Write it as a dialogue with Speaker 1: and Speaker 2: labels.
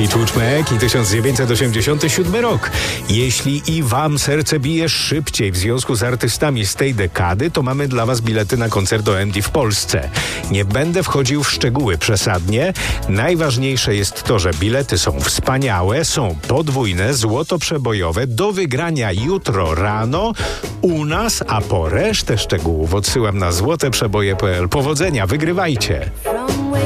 Speaker 1: Fleetwood Mac i 1987 rok. Jeśli i wam serce bije szybciej w związku z artystami z tej dekady, to mamy dla was bilety na koncert OMD w Polsce. Nie będę wchodził w szczegóły przesadnie. Najważniejsze jest to, że bilety są wspaniałe, są podwójne, złotoprzebojowe, do wygrania jutro rano u nas, a po resztę szczegółów odsyłam na złoteprzeboje.pl. Powodzenia, wygrywajcie!